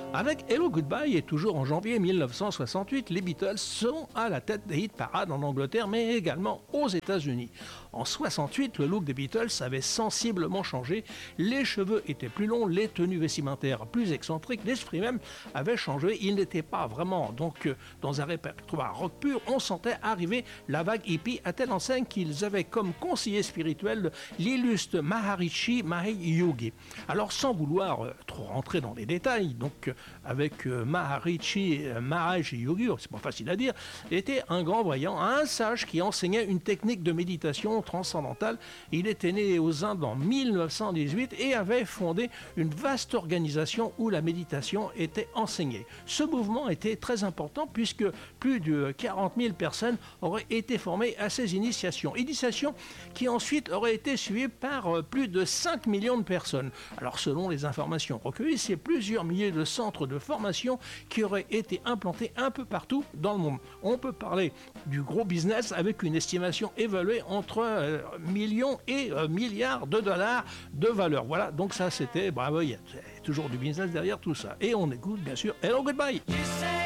Avec Hello Goodbye et toujours en janvier 1968, les Beatles sont à la tête des hit parades en Angleterre mais également aux États-Unis. En 68, le look des Beatles avait sensiblement changé, les cheveux étaient plus longs, les tenues vestimentaires plus excentriques, l'esprit même avait changé, ils n'étaient pas vraiment donc dans un répertoire rock pur, on sentait arriver la vague hippie à telle enseigne qu'ils avaient comme conseiller spirituel l'illustre Maharishi Mahesh Yogi. Alors sans vouloir trop rentrer dans les détails, donc avec Maharishi Mahesh Yogi, c'est pas facile à dire, était un grand voyant, un sage qui enseignait une technique de méditation transcendantale. Il était né aux Indes en 1918 et avait fondé une vaste organisation où la méditation était enseignée. Ce mouvement était très important puisque plus de 40 000 personnes auraient été formées à ces initiations qui ensuite auraient été suivies par plus de 5 millions de personnes. Alors selon les informations recueillies, c'est plusieurs milliers de centres de formation qui auraient été implantés un peu partout dans le monde. On peut parler du gros business avec une estimation évaluée entre millions et milliards de dollars de valeur. Voilà, donc ça c'était, bravo, il y a toujours du business derrière tout ça. Et on écoute bien sûr Hello Goodbye.